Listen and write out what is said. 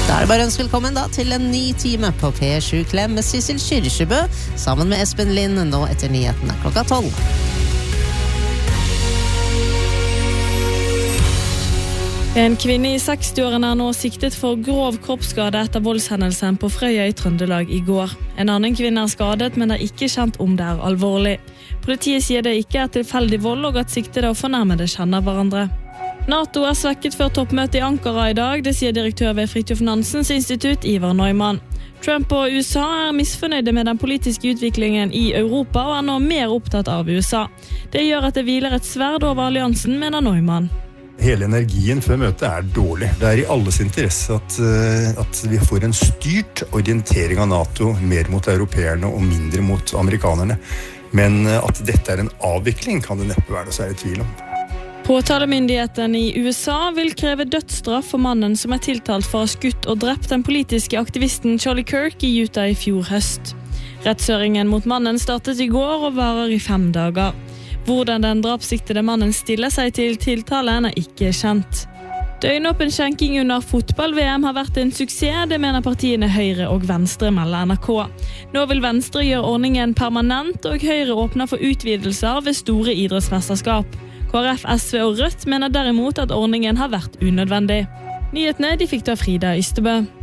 Da det bare ønske velkommen da til en ny time på P7 Klem med Sissel Kyrkjebø, sammen med Espen Lind, nå etter nyhetene klokka 12. En kvinne i 60-årene nå siktet for grov kroppsskade etter voldshendelsen på Frøya i Trøndelag i går. En annen kvinne skadet, men ikke kjent om det alvorlig. Politiet sier det ikke tilfeldig vold, og at siktede og fornærmede kjenner hverandre. NATO svekket før toppmøtet i Ankara i dag, det sier direktør ved Fridtjof Nansens institutt, Ivar Neumann. Trump og USA misfornøyde med den politiske utviklingen i Europa, og nå mer opptatt av USA. Det gjør at det hviler et sverd over alliansen, mener Neumann. Hele energien før møtet dårlig. Det i alles interesse at vi får en styrt orientering av NATO mer mot europeerne og mindre mot amerikanerne. Men at dette en avvikling kan det neppe være noe særlig tvil om. Påtalemyndigheten i USA vil kreve dødsstraff for mannen som tiltalt for å ha skutt og drept den politiske aktivisten Charlie Kirk i Utah i fjor høst. Rettshøringen mot mannen startet i går og varer i 5 dager. Hvordan den drapssiktede mannen stiller seg til tiltalen ikke kjent. Døgnåpen skjenking under fotball-VM har vært en suksess, det mener partiene Høyre og Venstre, melder NRK. Nå vil Venstre gjøre ordningen permanent, og Høyre åpner for utvidelser ved store idrettsmesterskap. KrF, SV og Rødt mener derimot at ordningen har vært unødvendig. Nyhetene de fikk da Frida Ystebø.